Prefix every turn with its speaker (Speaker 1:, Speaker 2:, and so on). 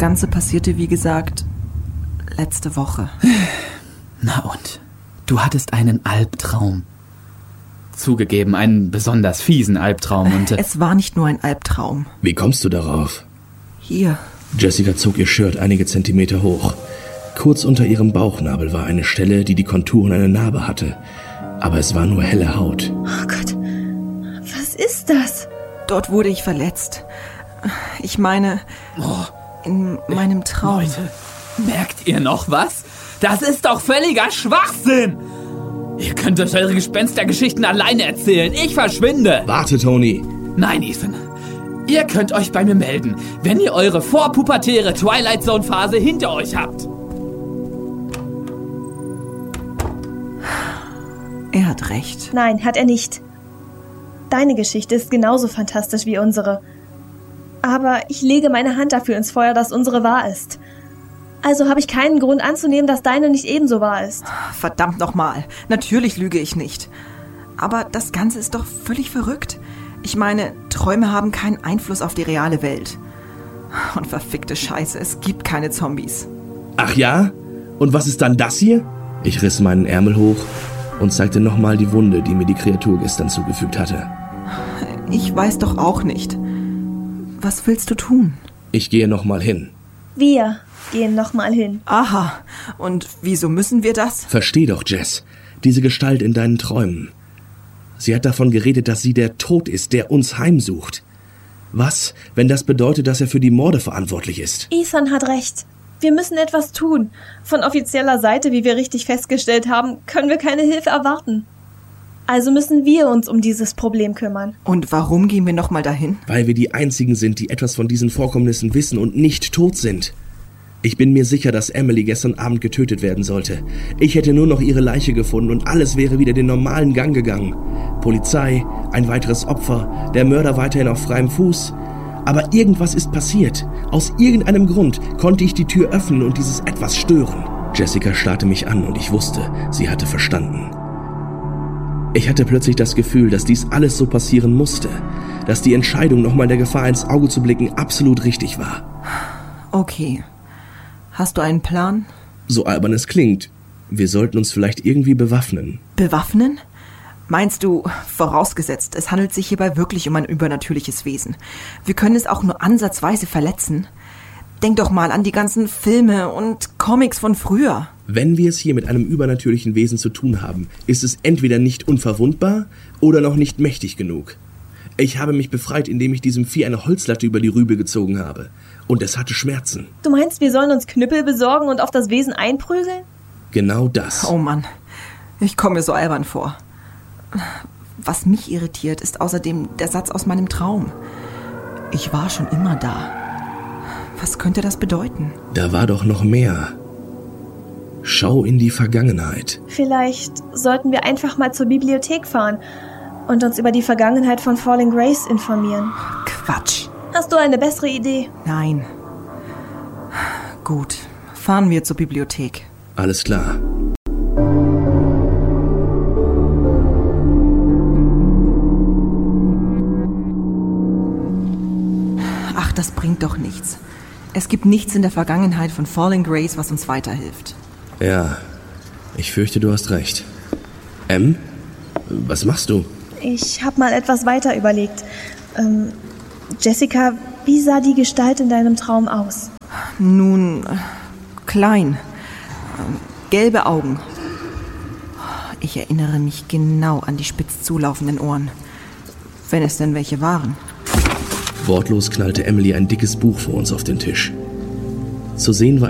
Speaker 1: Ganze passierte, wie gesagt, letzte Woche.
Speaker 2: Na und? Du hattest einen Albtraum. Zugegeben, einen besonders fiesen Albtraum. Und
Speaker 1: es war nicht nur ein Albtraum.
Speaker 3: Wie kommst du darauf?
Speaker 1: Hier.
Speaker 3: Jessica zog ihr Shirt einige Zentimeter hoch. Kurz unter ihrem Bauchnabel war eine Stelle, die Konturen einer Narbe hatte. Aber es war nur helle Haut.
Speaker 4: Oh Gott, was ist das?
Speaker 1: Dort wurde ich verletzt. Ich meine, in meinem Traum.
Speaker 2: Leute, merkt ihr noch was? Das ist doch völliger Schwachsinn! Ihr könnt euch eure Gespenstergeschichten alleine erzählen. Ich verschwinde.
Speaker 3: Warte, Tony.
Speaker 2: Nein, Ethan. Ihr könnt euch bei mir melden, wenn ihr eure vorpubertäre Twilight Zone Phase hinter euch habt.
Speaker 1: Er hat recht.
Speaker 4: Nein, hat er nicht. Deine Geschichte ist genauso fantastisch wie unsere. Aber ich lege meine Hand dafür ins Feuer, dass unsere wahr ist. Also habe ich keinen Grund anzunehmen, dass deine nicht ebenso wahr ist.
Speaker 1: Verdammt nochmal. Natürlich lüge ich nicht. Aber das Ganze ist doch völlig verrückt. Ich meine, Träume haben keinen Einfluss auf die reale Welt. Und verfickte Scheiße, es gibt keine Zombies.
Speaker 3: Ach ja? Und was ist dann das hier? Ich riss meinen Ärmel hoch und zeigte nochmal die Wunde, die mir die Kreatur gestern zugefügt hatte.
Speaker 1: Ich weiß doch auch nicht. Was willst du tun?
Speaker 3: Ich gehe nochmal hin.
Speaker 4: Wir gehen nochmal hin.
Speaker 1: Aha, und wieso müssen wir das?
Speaker 3: Versteh doch, Jess, diese Gestalt in deinen Träumen. Sie hat davon geredet, dass sie der Tod ist, der uns heimsucht. Was, wenn das bedeutet, dass er für die Morde verantwortlich ist?
Speaker 4: Ethan hat recht. Wir müssen etwas tun. Von offizieller Seite, wie wir richtig festgestellt haben, können wir keine Hilfe erwarten. Also müssen wir uns um dieses Problem kümmern.
Speaker 1: Und warum gehen wir nochmal dahin?
Speaker 3: Weil wir die Einzigen sind, die etwas von diesen Vorkommnissen wissen und nicht tot sind. Ich bin mir sicher, dass Emily gestern Abend getötet werden sollte. Ich hätte nur noch ihre Leiche gefunden und alles wäre wieder den normalen Gang gegangen. Polizei, ein weiteres Opfer, der Mörder weiterhin auf freiem Fuß. Aber irgendwas ist passiert. Aus irgendeinem Grund konnte ich die Tür öffnen und dieses Etwas stören. Jessica starrte mich an und ich wusste, sie hatte verstanden. Ich hatte plötzlich das Gefühl, dass dies alles so passieren musste. Dass die Entscheidung, nochmal der Gefahr ins Auge zu blicken, absolut richtig war.
Speaker 1: Okay. Hast du einen Plan?
Speaker 3: So albern es klingt, wir sollten uns vielleicht irgendwie bewaffnen.
Speaker 1: Bewaffnen? Meinst du, vorausgesetzt, es handelt sich hierbei wirklich um ein übernatürliches Wesen. Wir können es auch nur ansatzweise verletzen. Denk doch mal an die ganzen Filme und Comics von früher.
Speaker 3: Wenn wir es hier mit einem übernatürlichen Wesen zu tun haben, ist es entweder nicht unverwundbar oder noch nicht mächtig genug. Ich habe mich befreit, indem ich diesem Vieh eine Holzlatte über die Rübe gezogen habe. Und es hatte Schmerzen.
Speaker 4: Du meinst, wir sollen uns Knüppel besorgen und auf das Wesen einprügeln?
Speaker 3: Genau das.
Speaker 1: Oh Mann, ich komme mir so albern vor. Was mich irritiert, ist außerdem der Satz aus meinem Traum. Ich war schon immer da. Was könnte das bedeuten?
Speaker 3: Da war doch noch mehr. Schau in die Vergangenheit.
Speaker 4: Vielleicht sollten wir einfach mal zur Bibliothek fahren und uns über die Vergangenheit von Falling Grace informieren.
Speaker 1: Quatsch.
Speaker 4: Hast du eine bessere Idee?
Speaker 1: Nein. Gut, fahren wir zur Bibliothek.
Speaker 3: Alles klar.
Speaker 1: Ach, das bringt doch nichts. Es gibt nichts in der Vergangenheit von Falling Grace, was uns weiterhilft.
Speaker 3: Ja, ich fürchte, du hast recht. Em, was machst du?
Speaker 4: Ich habe mal etwas weiter überlegt. Jessica, wie sah die Gestalt in deinem Traum aus?
Speaker 1: Nun, klein. Gelbe Augen. Ich erinnere mich genau an die spitz zulaufenden Ohren. Wenn es denn welche waren.
Speaker 3: Wortlos knallte Emily ein dickes Buch vor uns auf den Tisch. Zu sehen war